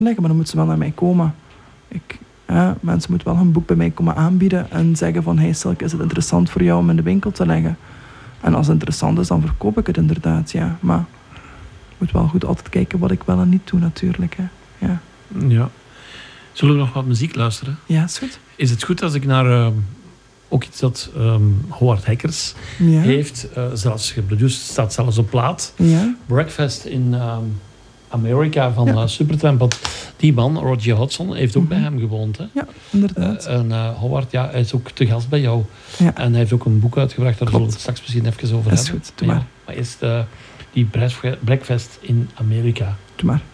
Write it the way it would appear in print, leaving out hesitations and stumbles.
leggen, maar dan moeten ze wel naar mij komen. Mensen moeten wel hun boek bij mij komen aanbieden en zeggen van, hey Silke, is het interessant voor jou om in de winkel te leggen? En als het interessant is, dan verkoop ik het inderdaad, ja. Maar ik moet wel goed altijd kijken wat ik wel en niet doe natuurlijk. Hè. Ja. Zullen we nog wat muziek luisteren? Ja, is goed. Is het goed als ik naar ook iets dat Howard Hackers heeft, zelfs geproduceerd, staat zelfs op plaat. Ja. Breakfast in Amerika van Supertramp. Want die man, Roger Hodgson, heeft ook bij hem gewoond. Hè? Ja, inderdaad. En Howard, hij is ook te gast bij jou. Ja. En hij heeft ook een boek uitgebracht, daar zullen we het straks misschien even over hebben. Is goed, doe maar. Maar eerst die Breakfast in Amerika. Doe maar.